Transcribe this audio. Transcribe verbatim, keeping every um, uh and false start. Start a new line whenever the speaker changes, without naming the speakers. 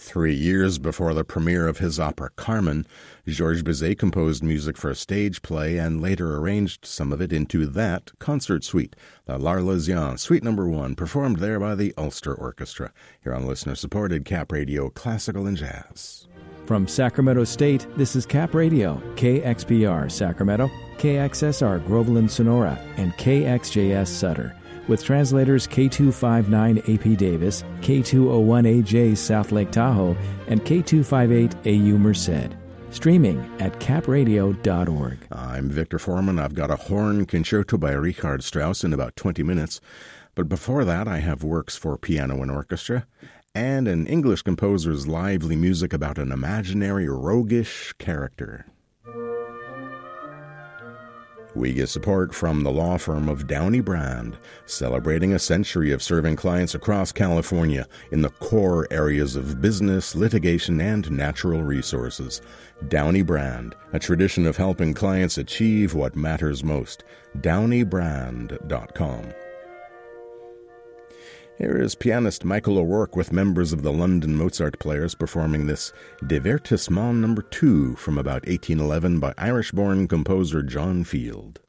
Three years before the premiere of his opera Carmen, Georges Bizet composed music for a stage play and later arranged some of it into that concert suite, the L'Arlésienne, Suite Number One, performed there by the Ulster Orchestra, here on listener-supported Cap Radio Classical and Jazz.
From Sacramento State, this is Cap Radio, K X P R Sacramento, K X S R Groveland Sonora, and K X J S Sutter, with translators K two fifty-nine A P Davis, K two oh one A J South Lake Tahoe, and K two fifty-eight A U Merced. Streaming at cap radio dot org.
I'm Victor Foreman. I've got a horn concerto by Richard Strauss in about twenty minutes. But before that, I have works for piano and orchestra, and an English composer's lively music about an imaginary roguish character. We get support from the law firm of Downey Brand, celebrating a century of serving clients across California in the core areas of business, litigation, and natural resources. Downey Brand, a tradition of helping clients achieve what matters most. downey brand dot com. Here is pianist Michael O'Rourke with members of the London Mozart Players performing this Divertissement number two from about eighteen eleven by Irish-born composer John Field.